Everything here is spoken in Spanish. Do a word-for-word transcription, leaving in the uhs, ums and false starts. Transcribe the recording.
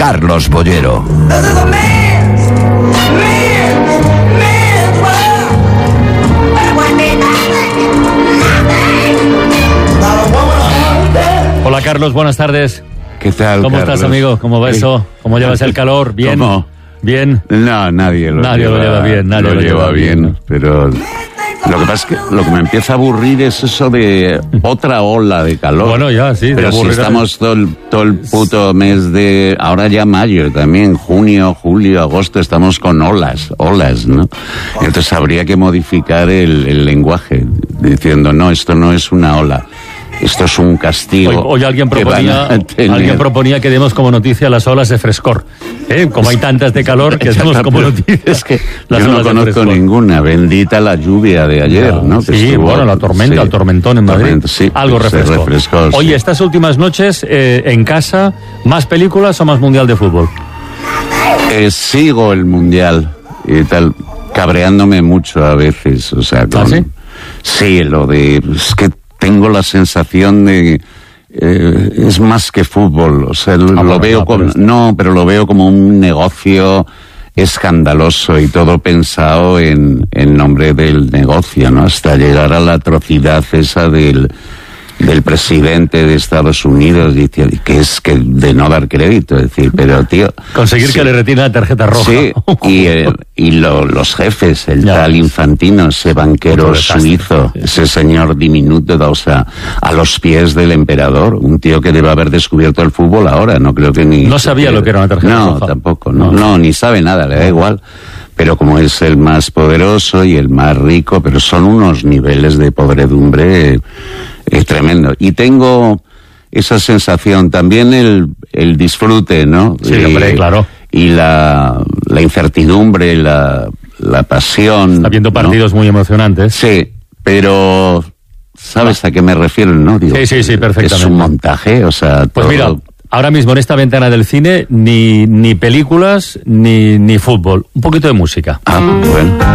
Carlos Bollero. Hola Carlos, buenas tardes. ¿Qué tal, ¿Cómo Carlos? estás, amigo? ¿Cómo va eso? ¿Cómo llevas el calor? ¿Bien? ¿Cómo? ¿Bien? No, nadie lo Nadie lleva, lo lleva bien, nadie lo, lo lleva lleva bien, bien. pero lo que pasa es que lo que me empieza a aburrir es eso de otra ola de calor. Bueno, ya, sí, te pero si aburrirá. estamos todo el, todo el puto mes de, ahora ya mayo también, junio, julio, agosto, estamos con olas, olas, ¿no? Entonces habría que modificar el, el lenguaje, diciendo, no, esto no es una ola. Esto es un castigo. Hoy, hoy alguien, que van proponía, a tener. alguien proponía que demos como noticia las olas de frescor. ¿Eh? Como hay tantas de calor, que demos como noticia Es que las yo no olas de conozco frescor. ninguna. Bendita la lluvia de ayer, Ya, ¿no? Que Sí, estuvo- bueno, la tormenta, sí. el tormentón en Madrid. Tormenta, sí, Algo se refrescó. refrescó, sí. Oye, estas últimas noches, eh, en casa, ¿más películas o más mundial de fútbol? Eh, sigo el mundial y tal, cabreándome mucho a veces, o sea, con, ¿Ah, sí? Sí, lo de, es que tengo la sensación de, eh, es más que fútbol, o sea, lo, Ah, lo bueno, veo no, como, pero es- no, pero lo veo como un negocio escandaloso y todo pensado en, en nombre del negocio, ¿no? Hasta llegar a la atrocidad esa del, del presidente de Estados Unidos, dice, que es que de no dar crédito, es decir, pero tío... Conseguir sí. que le retire la tarjeta roja. Sí, y, eh, y lo- los jefes, el Ya tal ves. Infantino, ese banquero Otro desastre, suizo, sí. ese señor diminuto, o sea, a los pies del emperador, un tío que debe haber descubierto el fútbol ahora, no creo que ni... No sabía lo que era una tarjeta no, roja. tampoco, no, No. no, ni sabe nada, le da igual. Pero como es el más poderoso y el más rico, pero son unos niveles de podredumbre eh, tremendo. Y tengo esa sensación, también el, el disfrute, ¿no? Sí, Y- hombre, claro. Y la, la incertidumbre, la, la pasión. Está viendo ¿no? partidos muy emocionantes. Sí, pero ¿sabes a qué me refiero? ¿No? Digo, Sí, sí, sí, perfectamente. Es un montaje, o sea, Pues todo- mira, ahora mismo en esta ventana del cine, ni, ni películas, ni, ni fútbol. Un poquito de música. Ah, bueno.